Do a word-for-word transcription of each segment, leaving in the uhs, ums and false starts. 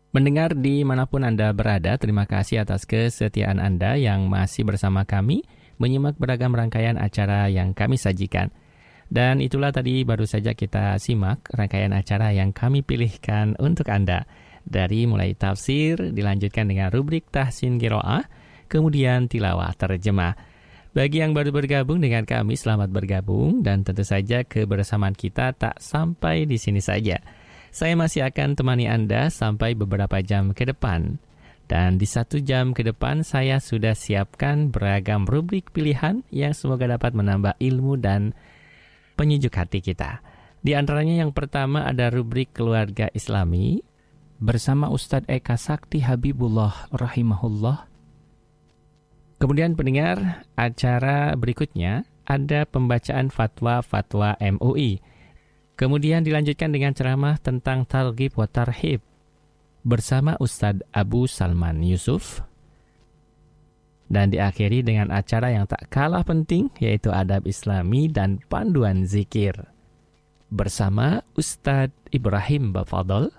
Mendengar dimanapun Anda berada, terima kasih atas kesetiaan Anda yang masih bersama kami, menyimak beragam rangkaian acara yang kami sajikan. Dan itulah tadi baru saja kita simak rangkaian acara yang kami pilihkan untuk Anda. Dari mulai tafsir, dilanjutkan dengan rubrik tahsin qiraah, kemudian tilawah terjemah. Bagi yang baru bergabung dengan kami, selamat bergabung, dan tentu saja kebersamaan kita tak sampai di sini saja. Saya masih akan temani Anda sampai beberapa jam ke depan. Dan di satu jam ke depan saya sudah siapkan beragam rubrik pilihan yang semoga dapat menambah ilmu dan penyejuk hati kita. Di antaranya yang pertama ada rubrik Keluarga Islami bersama Ustadz Eka Sakti Habibullah rahimahullah. Kemudian pendengar, acara berikutnya ada pembacaan fatwa-fatwa M U I. Kemudian dilanjutkan dengan ceramah tentang Targhib wa Tarhib bersama Ustadz Abu Salman Yusuf. Dan diakhiri dengan acara yang tak kalah penting, yaitu adab Islami dan panduan zikir bersama Ustadz Ibrahim Bafadol.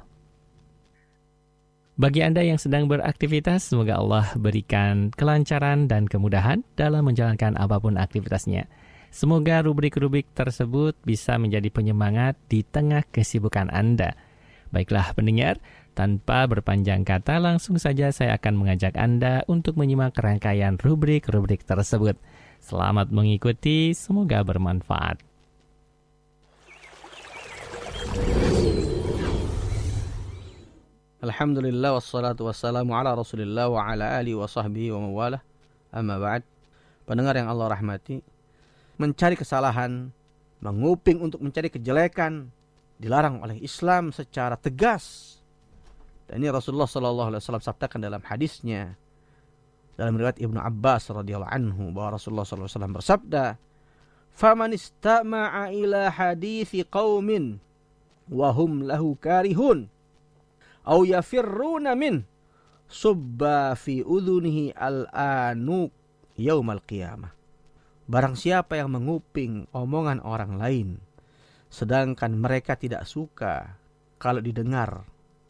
Bagi Anda yang sedang beraktivitas, semoga Allah berikan kelancaran dan kemudahan dalam menjalankan apapun aktivitasnya. Semoga rubrik-rubrik tersebut bisa menjadi penyemangat di tengah kesibukan Anda. Baiklah pendengar, tanpa berpanjang kata langsung saja saya akan mengajak Anda untuk menyimak rangkaian rubrik-rubrik tersebut. Selamat mengikuti, semoga bermanfaat. Alhamdulillah wassalatu wassalamu ala Rasulillah wa ala alihi wa sahbihi wa mawalah. Amma ba'd. Pendengar yang Allah rahmati, mencari kesalahan, menguping untuk mencari kejelekan dilarang oleh Islam secara tegas. Dan ini Rasulullah sallallahu alaihi wasallam sabdakan dalam hadisnya dalam riwayat Ibnu Abbas radhiyallahu anhu bahwa Rasulullah sallallahu alaihi wasallam bersabda, "Faman istama'a ila hadithi qaumin wa hum lahu karihun aw yafirruna min subba fi udhunihi al-anuq yaumal qiyamah." Barang siapa yang menguping omongan orang lain, sedangkan mereka tidak suka kalau didengar,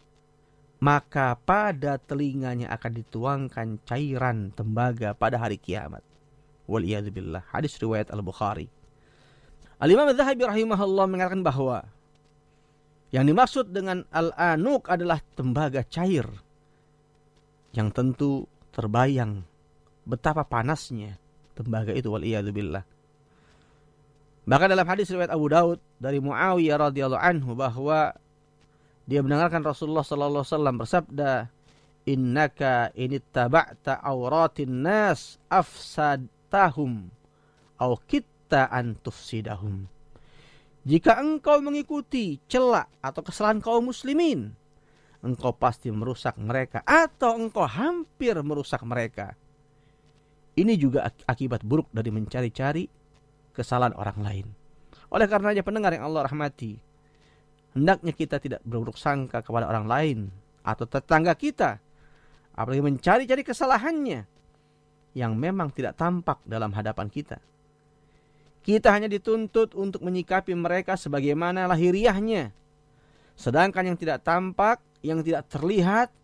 maka pada telinganya akan dituangkan cairan tembaga pada hari kiamat. Waliyadzubillah. Hadis riwayat Al-Bukhari. Al-Imam Az-Zahabi rahimahullah mengatakan bahwa yang dimaksud dengan al-anuq adalah tembaga cair, yang tentu terbayang betapa panasnya tembaga itu, waliyadzubillah. Bahkan dalam hadis riwayat Abu Daud dari Muawiyah radhiyallahu anhu bahwa dia mendengarkan Rasulullah sallallahu alaihi wasallam bersabda, "Innaka inittaba'ta auratin nas afsadtahum aw kitta an tufsidahum." Jika engkau mengikuti celak atau kesalahan kaum muslimin, engkau pasti merusak mereka atau engkau hampir merusak mereka. Ini juga akibat buruk dari mencari-cari kesalahan orang lain. Oleh karenanya pendengar yang Allah rahmati, hendaknya kita tidak berburuk sangka kepada orang lain atau tetangga kita, apalagi mencari-cari kesalahannya yang memang tidak tampak dalam hadapan kita. Kita hanya dituntut untuk menyikapi mereka sebagaimana lahiriahnya. Sedangkan yang tidak tampak, yang tidak terlihat,